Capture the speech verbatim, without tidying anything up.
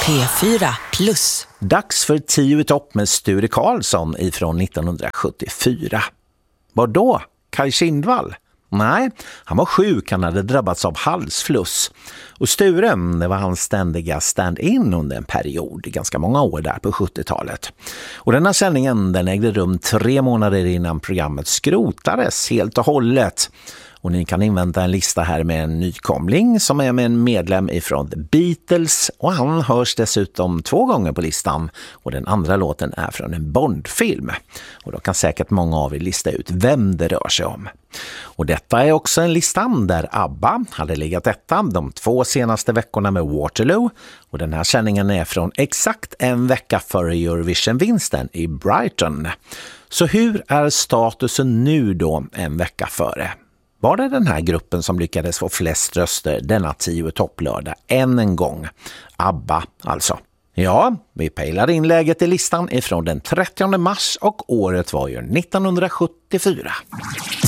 P fyra plus. Dags för tio i topp med Sture Karlsson ifrån nittonhundrasjuttiofyra. Var då? Kaj Kindvall? Nej, han var sjuk, han hade drabbats av halsfluss. Och Sture, det var hans ständiga stand-in under en period, ganska många år där på sjuttiotalet. Och den här sändningen den ägde rum tre månader innan programmet skrotades helt och hållet. Och ni kan invänta en lista här med en nykomling som är med en medlem ifrån The Beatles. Och han hörs dessutom två gånger på listan. Och den andra låten är från en Bondfilm. Och då kan säkert många av er lista ut vem det rör sig om. Och detta är också en lista där ABBA hade legat etta de två senaste veckorna med Waterloo. Och den här sändningen är från exakt en vecka före Eurovision-vinsten i Brighton. Så hur är statusen nu då en vecka före? Var det den här gruppen som lyckades få flest röster denna tio topplördag än en gång? ABBA alltså. Ja, vi pejlade in läget i listan ifrån den trettionde mars och året var ju nittonhundrasjuttiofyra.